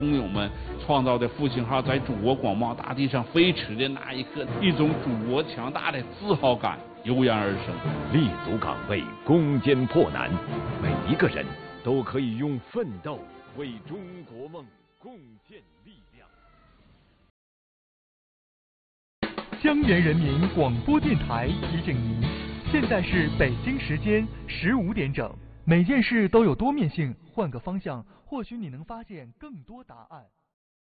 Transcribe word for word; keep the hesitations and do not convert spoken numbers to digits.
工友们创造的复兴号在祖国广袤大地上飞驰的那一刻，一种祖国强大的自豪感油然而生。 立足岗位，攻坚破难，每一个人都可以用奋斗为中国梦贡献力量。 江源人民广播电台提醒您，现在是北京时间十五点整。每件事都有多面性，换个方向，或许你能发现更多答案。